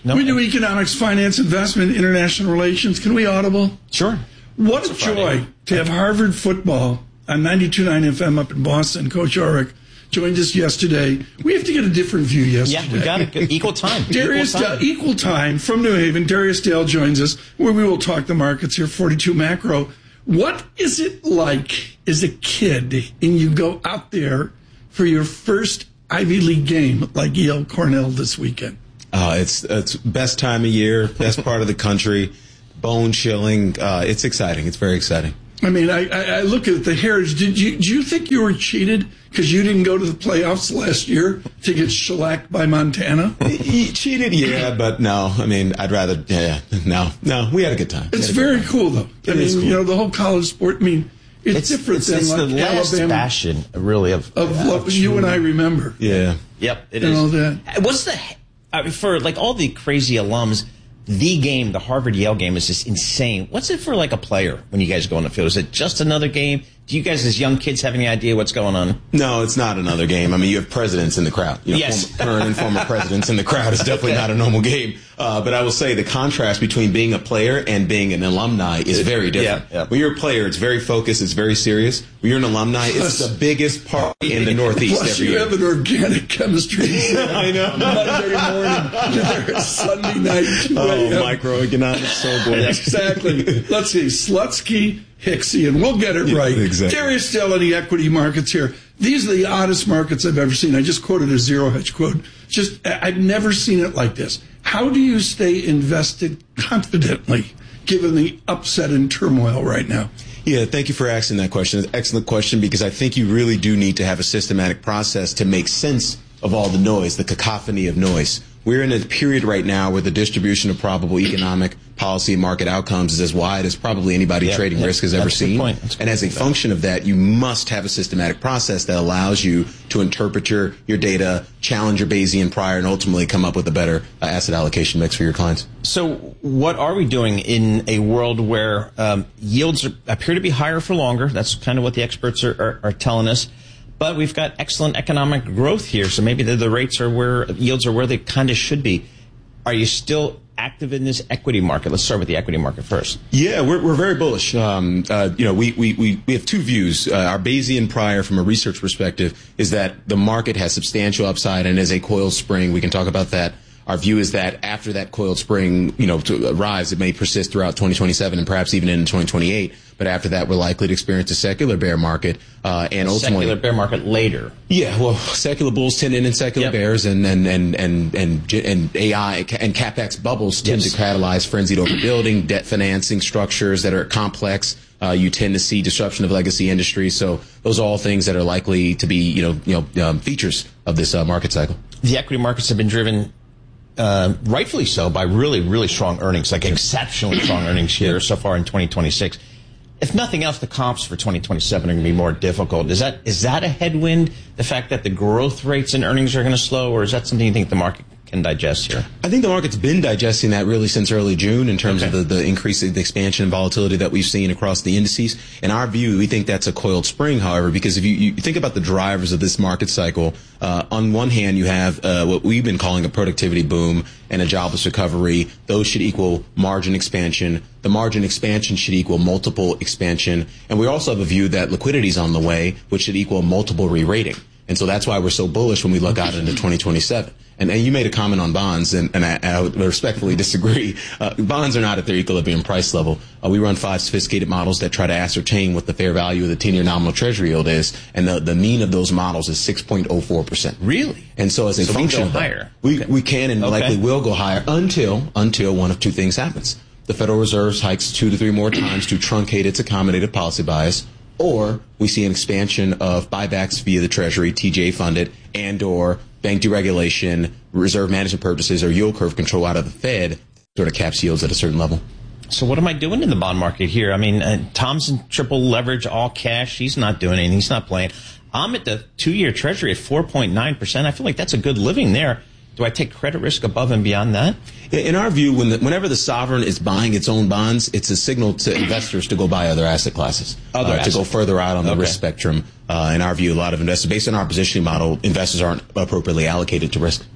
No. We do economics, finance, investment, international relations. Can we audible? Sure. What a joy to have Harvard football on ninety-two point nine F M up in Boston. Coach Ulrich joined us yesterday. We have to get a different view yesterday. Yeah, we got it. Equal time. Darius equal time. Dale, equal time from New Haven. Darius Dale joins us, where we will talk the markets here, forty-two macro. What is it like as a kid and you go out there for your first Ivy League game like Yale Cornell this weekend? Uh, it's it's best time of year, best part of the country, bone chilling. Uh, it's exciting. It's very exciting. I mean, I, I, I look at the Heritage. Did you do you think you were cheated because you didn't go to the playoffs last year to get shellacked by Montana? He cheated, yeah, but no. I mean, I'd rather, yeah, no, no. We had a good time. It's very cool, though. It I mean, is cool. you know, the whole college sport. I mean, it's, It's different it's, than it's like the last Alabama bastion, really, of, of what you and I remember. Yeah. Yep, it You is. know that. What's the I mean, for like all the crazy alums? The game, the Harvard Yale game, is just insane. What's it for like a player when you guys go on the field? Is it just another game? Do you guys, as young kids, have any idea what's going on? No, it's not another game. I mean, you have presidents in the crowd. You know, Yes. former, current and former presidents in the crowd is definitely Okay. not a normal game. Uh, but I will say the contrast between being a player and being an alumni is very different. Yeah, yeah. When you're a player, it's very focused, it's very serious. When you're an alumni, it's the biggest party in the Northeast Plus, every you year. have an organic chemistry. I know. Monday morning, there is Sunday night. two Oh, a.m. microeconomics, so boy. Exactly. Let's see, Slutsky, Hicksy, and we'll get it Yeah, right. exactly. Darius Dale in the equity markets here. These are the oddest markets I've ever seen. I just quoted a zero hedge quote. Just, I- I've never seen it like this. How do you stay invested confidently given the upset and turmoil right now? Yeah, thank you for asking that question. It's an excellent question because I think you really do need to have a systematic process to make sense of all the noise, the cacophony of noise. We're in a period right now where the distribution of probable economic policy and market outcomes is as wide as probably anybody Yeah, trading yeah, risk has ever that's a good seen. point. That's a good And as a point. function of that, you must have a systematic process that allows you to interpret your, your data, challenge your Bayesian prior, and ultimately come up with a better uh, asset allocation mix for your clients. So what are we doing in a world where um, yields are, appear to be higher for longer? That's kind of what the experts are, are, are telling us. But we've got excellent economic growth here, so maybe the, the rates are where yields are where they kind of should be. Are you still active in this equity market? Let's start with the equity market first. Yeah, we're, we're very bullish. Um, uh, you know, we, we, we, we have two views. Uh, our Bayesian prior from a research perspective is that the market has substantial upside and is a coiled spring. We can talk about that. Our view is that after that coiled spring, you know, to arrives, it may persist throughout twenty twenty-seven and perhaps even into twenty twenty-eight. But after that, we're likely to experience a secular bear market, uh, and ultimately Secular bear market later. Yeah, well, secular bulls tend to end in secular Yep. bears, and and and and and, and A I and capex bubbles tend Yes. to catalyze frenzied overbuilding, debt financing structures that are complex. Uh, you tend to see disruption of legacy industries. So those are all things that are likely to be, you know, you know, um, features of this uh, market cycle. The equity markets have been driven, uh, rightfully so, by really, really strong earnings, like exceptionally strong earnings here so far in twenty twenty-six. If nothing else, the comps for twenty twenty-seven are going to be more difficult. Is that is that a headwind, the fact that the growth rates and earnings are going to slow, or is that something you think the market can digest here? I think the market's been digesting that really since early June in terms Okay. of the, the increase, the expansion and volatility that we've seen across the indices. In our view, we think that's a coiled spring, however, because if you, you think about the drivers of this market cycle, uh, on one hand, you have uh, what we've been calling a productivity boom and a jobless recovery. Those should equal margin expansion. The margin expansion should equal multiple expansion. And we also have a view that liquidity is on the way, which should equal multiple re-rating. And so that's why we're so bullish when we look out into twenty twenty-seven. And, and you made a comment on bonds, and, and I, I would respectfully disagree. Uh, bonds are not at their equilibrium price level. Uh, we run five sophisticated models that try to ascertain what the fair value of the ten-year nominal treasury yield is, and the, the mean of those models is six point oh four percent. Really? And so as a So we function go of that, higher. we, Okay. we can and Okay. likely will go higher until until one of two things happens. The Federal Reserve hikes two to three more times to truncate its accommodative policy bias, or we see an expansion of buybacks via the Treasury, T J funded, and or bank deregulation, reserve management purposes, or yield curve control out of the Fed, sort of caps yields at a certain level. So what am I doing in the bond market here? I mean, uh, Tom's in triple leverage, all cash. He's not doing anything. He's not playing. I'm at the two-year Treasury at four point nine percent. I feel like that's a good living there. Do I take credit risk above and beyond that? In our view, when the, whenever the sovereign is buying its own bonds, it's a signal to investors to go buy other asset classes, Other uh, asset to go further out on the Okay. risk spectrum. Uh, in our view, a lot of investors, based on our positioning model, investors aren't appropriately allocated to risk.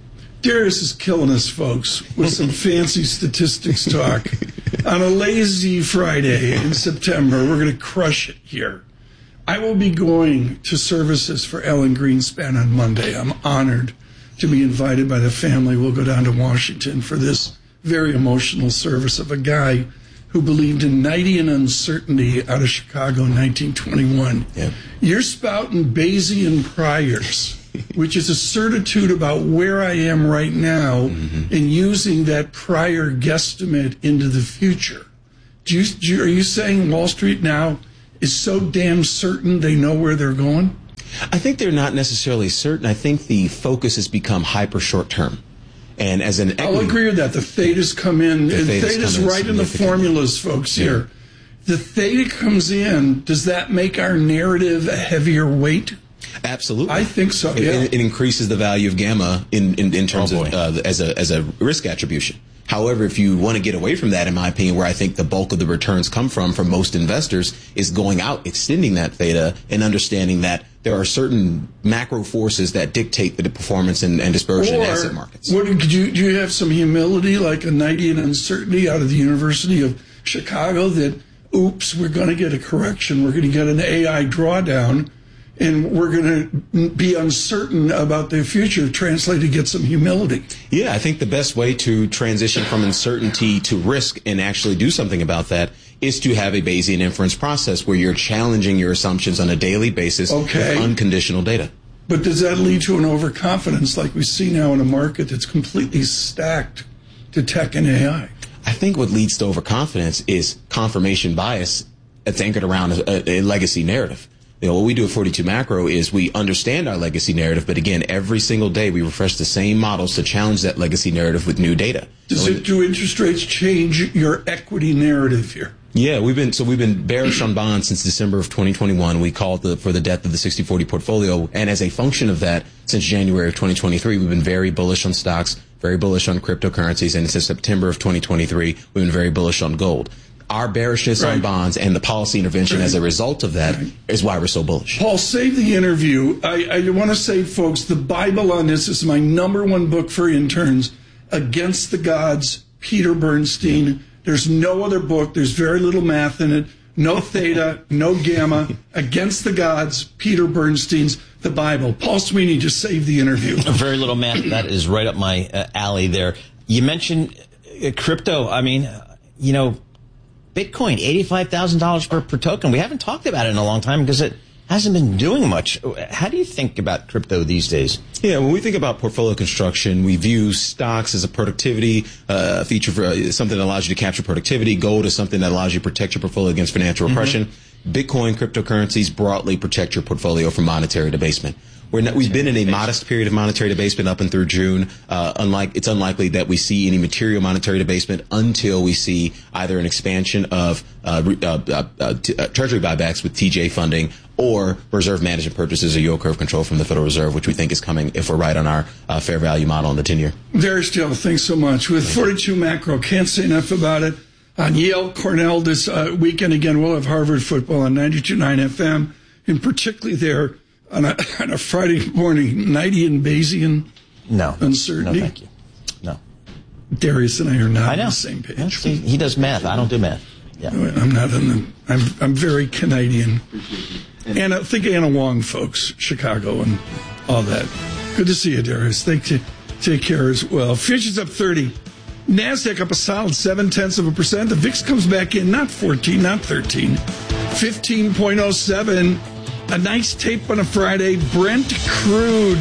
Darius is killing us, folks, with some fancy statistics talk. On a lazy Friday in September, we're going to crush it here. I will be going to services for Ellen Greenspan on Monday. I'm honored to be invited by the family. We'll go down to Washington for this very emotional service of a guy who believed in Knightian uncertainty out of Chicago in nineteen twenty-one. Yeah. You're spouting Bayesian priors, which is a certitude about where I am right now, mm-hmm. and using that prior guesstimate into the future. Do you, do you, are you saying Wall Street now is so damn certain they know where they're going? I think they're not necessarily certain. I think the focus has become hyper short term. And as an equity, I'll agree with that. The thetas come in, the and thetas theta's come in right in the formulas, folks, yeah. here. The theta comes in, does that make our narrative a heavier weight? Absolutely. I think so, It, yeah. it, it increases the value of gamma in, in, in terms Oh, of uh, as a as a risk attribution. However, if you want to get away from that, in my opinion, where I think the bulk of the returns come from for most investors is going out, extending that theta, and understanding that there are certain macro forces that dictate the performance and, and dispersion Or, in asset markets. What, could you, do you have some humility, like a Knightian uncertainty out of the University of Chicago that, oops, we're going to get a correction, we're going to get an A I drawdown, and we're going to be uncertain about the future, translate to get some humility? Yeah, I think the best way to transition from uncertainty to risk and actually do something about that is to have a Bayesian inference process where you're challenging your assumptions on a daily basis Okay. with unconditional data. But does that lead to an overconfidence like we see now in a market that's completely stacked to tech and A I? I think what leads to overconfidence is confirmation bias that's anchored around a, a legacy narrative. You know, what we do at forty-two Macro is we understand our legacy narrative, but again, every single day we refresh the same models to challenge that legacy narrative with new data. Does So it, do interest rates change your equity narrative here? Yeah, we've been so we've been bearish on bonds since December of twenty twenty-one. We called the, for the death of the sixty forty portfolio, and as a function of that, since January of twenty twenty-three, we've been very bullish on stocks, very bullish on cryptocurrencies, and since September of twenty twenty-three, we've been very bullish on gold. Our bearishness Right. on bonds and the policy intervention Right. as a result of that Right. is why we're so bullish. Paul, save the interview. I, I want to say, folks, the Bible on this is my number one book for interns, Against the Gods, Peter Bernstein. There's no other book. There's very little math in it. No theta, no gamma. Against the Gods, Peter Bernstein's The Bible. Paul Sweeney, just saved the interview. Very little math. That is right up my uh, alley there. You mentioned uh, crypto. I mean, uh, you know, Bitcoin, eighty-five thousand dollars per, per token. We haven't talked about it in a long time because it hasn't been doing much. How do you think about crypto these days? Yeah, when we think about portfolio construction, we view stocks as a productivity uh, feature, for uh, something that allows you to capture productivity. Gold is something that allows you to protect your portfolio against financial repression. Mm-hmm. Bitcoin, cryptocurrencies broadly protect your portfolio from monetary debasement. We're not, we've been in a modest period of monetary debasement up and through June. Uh, unlike, it's unlikely that we see any material monetary debasement until we see either an expansion of uh, uh, uh, uh, t- uh, treasury buybacks with T J funding or reserve management purchases or yield curve control from the Federal Reserve, which we think is coming if we're right on our uh, fair value model on the ten-year. Darius Dale, thanks so much. With forty-two Macro, can't say enough about it. On Yale, Cornell this uh, weekend, again, we'll have Harvard football on ninety-two point nine F M, and particularly there on a, on a Friday morning, Knightian Bayesian No. uncertainty. No, thank you. No. Darius and I are not I know. on the same page. Yeah, see, he does math. I don't do math. Yeah. I'm not on the. I'm I'm very Canadian. Anna, think Anna Wong, folks, Chicago and all that. Good to see you, Darius. Thank you. Take care as well. Futures up thirty. NASDAQ up a solid seven tenths of a percent. The V I X comes back in, not fourteen, not thirteen. fifteen point oh seven. A nice tape on a Friday. Brent crude,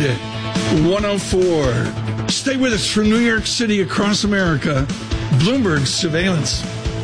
one oh four. Stay with us from New York City across America. Bloomberg Surveillance.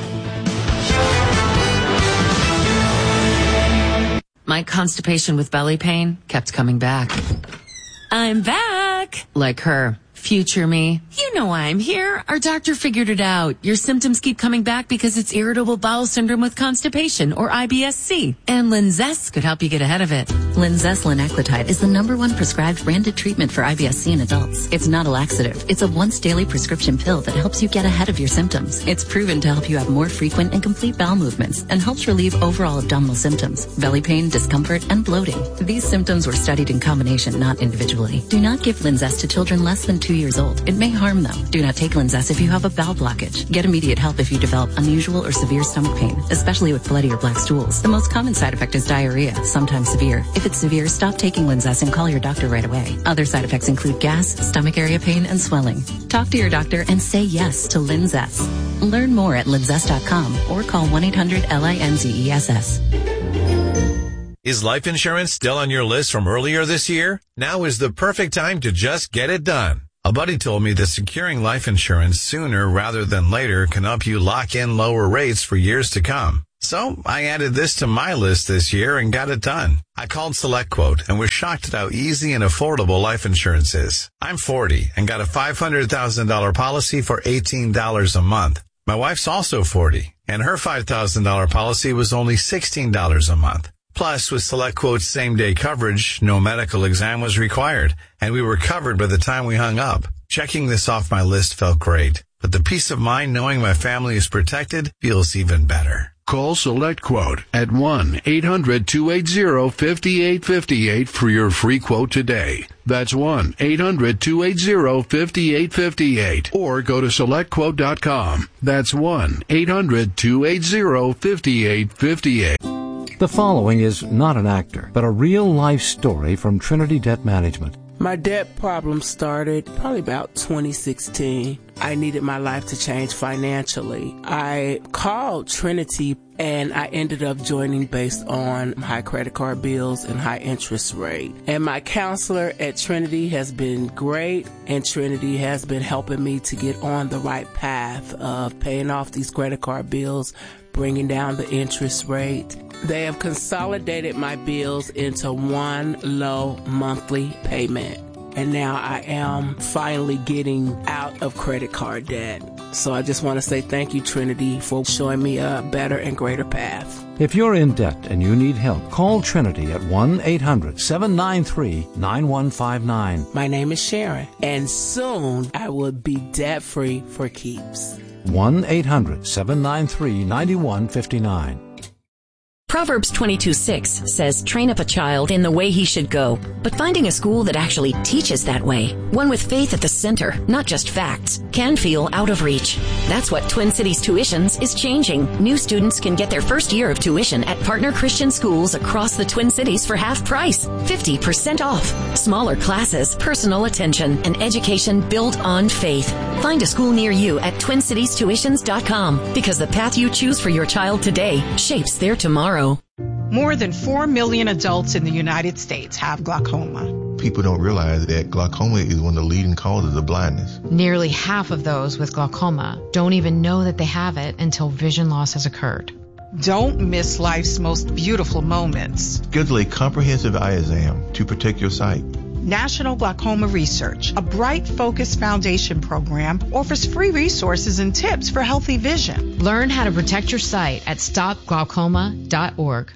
My constipation with belly pain kept coming back. I'm back! Like her. Future me. You know why I'm here. Our doctor figured it out. Your symptoms keep coming back because it's irritable bowel syndrome with constipation, or I B S C. And Linzess could help you get ahead of it. Linzess linaclotide is the number one prescribed branded treatment for I B S C in adults. It's not a laxative. It's a once daily prescription pill that helps you get ahead of your symptoms. It's proven to help you have more frequent and complete bowel movements and helps relieve overall abdominal symptoms, belly pain, discomfort, and bloating. These symptoms were studied in combination, not individually. Do not give Linzess to children less than two two years old. It may harm, though. Do not take Linzess if you have a bowel blockage. Get immediate help if you develop unusual or severe stomach pain, especially with bloody or black stools. The most common side effect is diarrhea, sometimes severe. If it's severe, stop taking Linzess and call your doctor right away. Other side effects include gas, stomach area pain, and swelling. Talk to your doctor and say yes to Linzess. Learn more at linzess dot com or call one eight hundred L I N Z E S S. Is life insurance still on your list from earlier this year? Now is the perfect time to just get it done. A buddy told me that securing life insurance sooner rather than later can help you lock in lower rates for years to come. So I added this to my list this year and got it done. I called SelectQuote and was shocked at how easy and affordable life insurance is. I'm forty and got a five hundred thousand dollars policy for eighteen dollars a month. My wife's also forty and her five thousand dollars policy was only sixteen dollars a month. Plus, with SelectQuote's same-day coverage, no medical exam was required, and we were covered by the time we hung up. Checking this off my list felt great, but the peace of mind knowing my family is protected feels even better. Call SelectQuote at one eight hundred two eight zero five eight five eight for your free quote today. That's one eight hundred two eight zero five eight five eight. Or go to select quote dot com. That's one eight hundred two eight zero five eight five eight. The following is not an actor, but a real-life story from Trinity Debt Management. My debt problem started probably about twenty sixteen. I needed my life to change financially. I called Trinity and I ended up joining based on high credit card bills and high interest rate. And my counselor at Trinity has been great, and Trinity has been helping me to get on the right path of paying off these credit card bills, bringing down the interest rate. They have consolidated my bills into one low monthly payment. And now I am finally getting out of credit card debt. So I just want to say thank you, Trinity, for showing me a better and greater path. If you're in debt and you need help, call Trinity at one eight hundred seven nine three nine one five nine. My name is Sharon, and soon I will be debt-free for keeps. one eight hundred seven nine three nine one five nine. Proverbs twenty-two six says, train up a child in the way he should go, but finding a school that actually teaches that way, one with faith at the center, not just facts, can feel out of reach. That's what Twin Cities Tuitions is changing. New students can get their first year of tuition at partner Christian schools across the Twin Cities for half price, fifty percent off. Smaller classes, personal attention, and education built on faith. Find a school near you at twin cities tuitions dot com, because the path you choose for your child today shapes their tomorrow. More than four million adults in the United States have glaucoma. People don't realize that glaucoma is one of the leading causes of blindness. Nearly half of those with glaucoma don't even know that they have it until vision loss has occurred. Don't miss life's most beautiful moments. Schedule a comprehensive eye exam to protect your sight. National Glaucoma Research, a Bright Focus Foundation program, offers free resources and tips for healthy vision. Learn how to protect your sight at stop glaucoma dot org.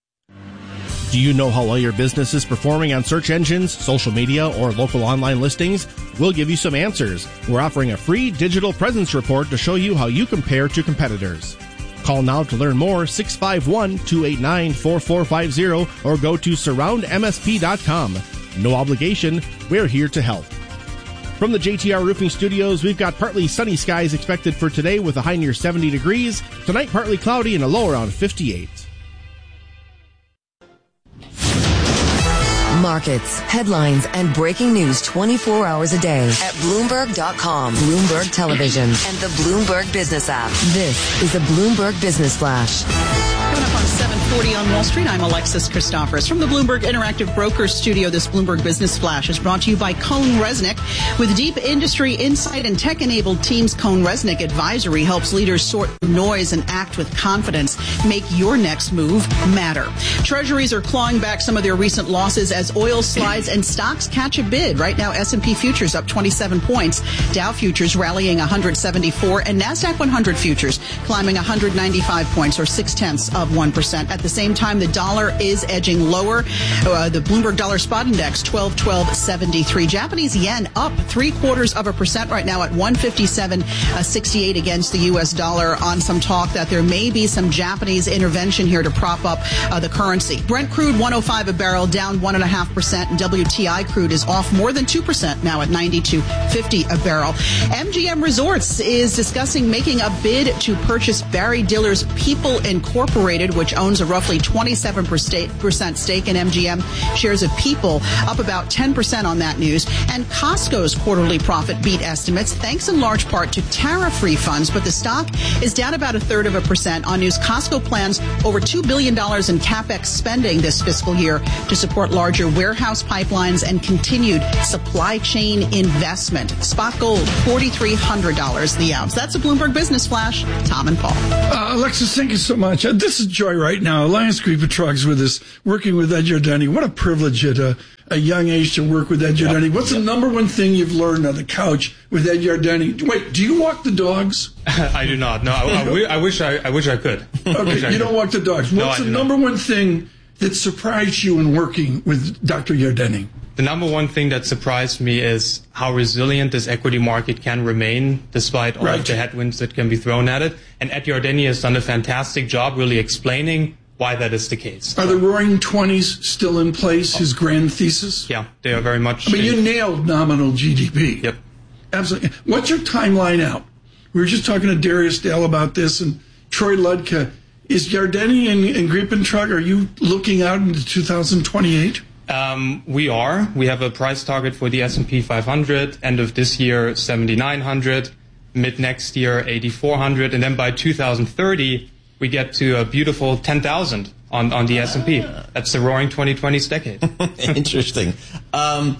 Do you know how well your business is performing on search engines, social media, or local online listings? We'll give you some answers. We're offering a free digital presence report to show you how you compare to competitors. Call now to learn more, six five one, two eight nine, four four five zero, or go to surround m s p dot com. No obligation, we're here to help. From the J T R Roofing Studios, we've got partly sunny skies expected for today with a high near seventy degrees. Tonight, partly cloudy and a low around fifty-eight. Markets, headlines, and breaking news twenty-four hours a day at Bloomberg dot com, Bloomberg Television, and the Bloomberg Business app. This is the Bloomberg Business Flash. Coming up on seven forty on Wall Street, I'm Alexis Christophorous. From the Bloomberg Interactive Brokers Studio, this Bloomberg Business Flash is brought to you by Cohn Resnick. With deep industry insight and tech-enabled teams, Cohn Resnick Advisory helps leaders sort through noise and act with confidence. Make your next move matter. Treasuries are clawing back some of their recent losses as oil slides and stocks catch a bid. Right now, S and P futures up twenty-seven points, Dow futures rallying one hundred seventy-four, and NASDAQ one hundred futures climbing one hundred ninety-five points, or six-tenths of one percent. percent. At the same time, the dollar is edging lower. Uh, the Bloomberg Dollar Spot Index, twelve twelve seventy-three. Japanese yen up three quarters of a percent right now at one fifty-seven sixty-eight against the U S dollar on some talk that there may be some Japanese intervention here to prop up uh, the currency. Brent crude one oh five a barrel, down one point five percent, and W T I crude is off more than two percent now at ninety-two fifty a barrel. M G M Resorts is discussing making a bid to purchase Barry Diller's People Incorporated, which owns a roughly twenty-seven percent stake in M G M. Shares of People up about ten percent on that news. And Costco's quarterly profit beat estimates, thanks in large part to tariff refunds, but the stock is down about a third of a percent on news Costco plans over two billion dollars in CapEx spending this fiscal year to support larger warehouse pipelines and continued supply chain investment. Spot gold, four thousand three hundred dollars the ounce. That's a Bloomberg Business Flash. Tom and Paul. Uh, Alexis, thank you so much. Uh, this is Joy right now. Alliance Group of Trucks with us, working with Ed Yardeni. What a privilege at a, a young age to work with Ed Yardeni. What's yep. the number one thing you've learned on the couch with Ed Yardeni? Wait, do you walk the dogs? I do not. No, I, I, I wish I, I wish I could. Okay, I you could. don't walk the dogs. What's no, the not. number one thing that surprised you in working with Doctor Yardeni? The number one thing that surprised me is how resilient this equity market can remain despite all right. of the headwinds that can be thrown at it. And Ed Yardeni has done a fantastic job really explaining why that is the case. Are the Roaring Twenties still in place, his grand thesis? Yeah, they are very much. I mean, you nailed nominal G D P. Yep. Absolutely. What's your timeline out? We were just talking to Darius Dale about this, and Troy Ludka. Is Yardeni and, and Griepentrag, are you looking out into two thousand twenty-eight? Um, we are. We have a price target for the S and P five hundred. End of this year, seventy-nine hundred. Mid next year, eighty-four hundred. And then by two thousand thirty, we get to a beautiful ten thousand on, on the ah. S and P. That's the roaring twenty twenties decade. Interesting. Um,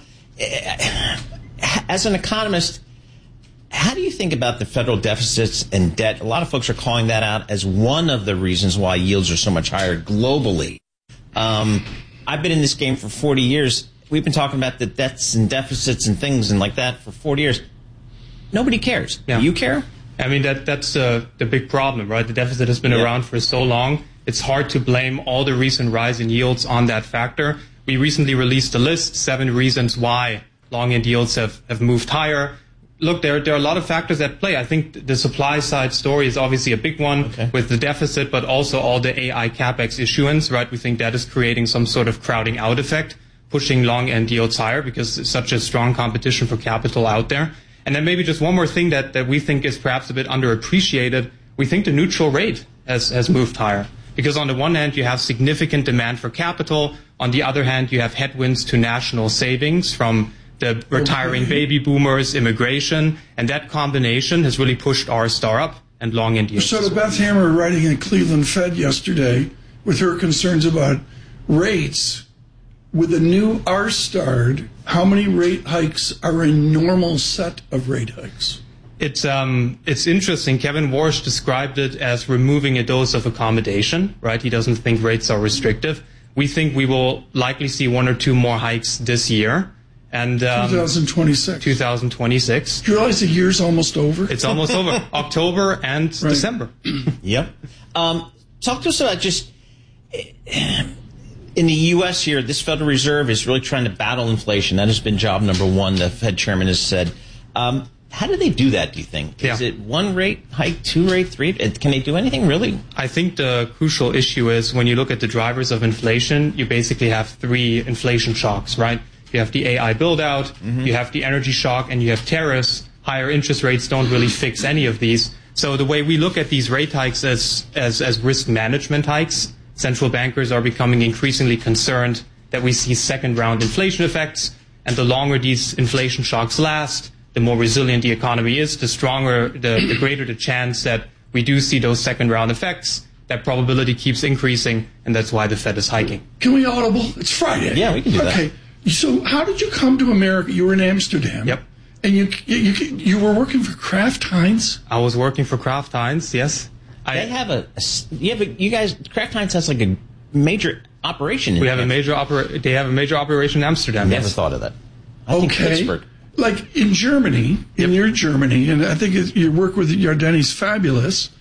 as an economist, how do you think about the federal deficits and debt? A lot of folks are calling that out as one of the reasons why yields are so much higher globally. Um, I've been in this game for forty years. We've been talking about the debts and deficits and things and like that for forty years. Nobody cares. Yeah. Do you care? I mean, that that's uh, the big problem, right? The deficit has been yeah. around for so long. It's hard to blame all the recent rise in yields on that factor. We recently released a list, seven reasons why long-end yields have, have moved higher. Look, there, there are a lot of factors at play. I think the supply side story is obviously a big one okay. with the deficit, but also all the A I CapEx issuance, right? We think that is creating some sort of crowding out effect, pushing long-end yields higher because it's such a strong competition for capital out there. And then maybe just one more thing that, that we think is perhaps a bit underappreciated. We think the neutral rate has, has moved higher. Because on the one hand, you have significant demand for capital. On the other hand, you have headwinds to national savings from the retiring baby boomers, immigration, and that combination has really pushed R star up and long-end yields. So Beth Hammer writing in Cleveland Fed yesterday with her concerns about rates. With the new R star, how many rate hikes are a normal set of rate hikes? It's um it's interesting. Kevin Warsh described it as removing a dose of accommodation, right? He doesn't think rates are restrictive. We think we will likely see one or two more hikes this year. And um, twenty twenty-six. twenty twenty-six. Do you realize the year's almost over? It's almost over. October and right. December. Yep. Um, talk to us about just in the U S here, this Federal Reserve is really trying to battle inflation. That has been job number one, the Fed chairman has said. Um, how do they do that, do you think? Is yeah. it one rate hike, two rate, three? Can they do anything, really? I think the crucial issue is when you look at the drivers of inflation, you basically have three inflation shocks, right? You have the A I build-out, mm-hmm. you have the energy shock, and you have tariffs. Higher interest rates don't really fix any of these. So the way we look at these rate hikes as, as, as risk management hikes, central bankers are becoming increasingly concerned that we see second-round inflation effects, and the longer these inflation shocks last, the more resilient the economy is, the stronger, the, the greater the chance that we do see those second-round effects. That probability keeps increasing, and that's why the Fed is hiking. Can we audible? It's Friday. Yeah, we can do okay. that. Okay. So how did you come to America? You were in Amsterdam. Yep. And you you you were working for Kraft Heinz? I was working for Kraft Heinz, yes. They I, have a, a yeah, but you guys, Kraft Heinz has like a major operation in We have Amsterdam. a major opera, they have a major operation in Amsterdam. I never yes. thought of that. I okay. think Pittsburgh. Like in Germany, in yep. your Germany, and I think it, your work with Yardeni's fabulous.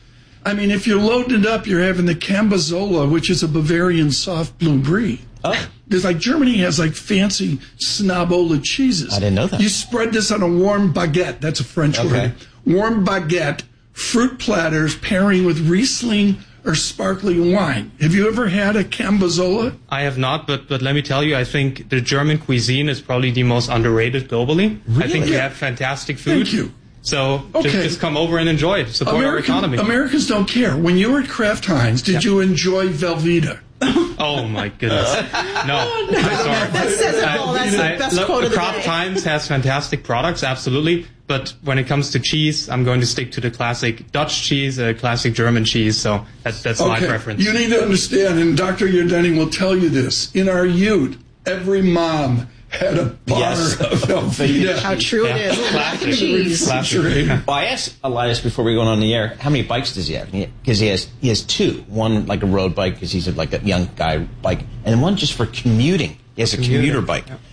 I mean, if you're loading it up, you're having the Cambozola, which is a Bavarian soft blue brie. Oh. There's like Germany has like fancy Snobola cheeses. I didn't know that. You spread this on a warm baguette. That's a French Okay. word. Warm baguette, fruit platters pairing with Riesling or sparkling wine. Have you ever had a Cambozola? I have not, but but let me tell you, I think the German cuisine is probably the most underrated globally. Really? I think we Yeah. have fantastic food. Thank you. So Okay. just, just come over and enjoy it. Support American, our economy. Americans don't care. When you were at Kraft Heinz, did you enjoy Velveeta? Oh my goodness! No, I'm sorry. That says it all. That's the I- best look, quote of the Kraft day. Heinz has fantastic products, absolutely. But when it comes to cheese, I'm going to stick to the classic Dutch cheese, a classic German cheese. So that, that's my Okay. preference. You need to understand, and Doctor Yardenning will tell you this. In our youth, every mom had a bar Yes. of Velveeta. How true it is. Mac and cheese. Well, I asked Elias before we go on the air, how many bikes does he have? Because he has he has two. One like a road bike because he's a, like a young guy bike, and one just for commuting. He has a commuter bike.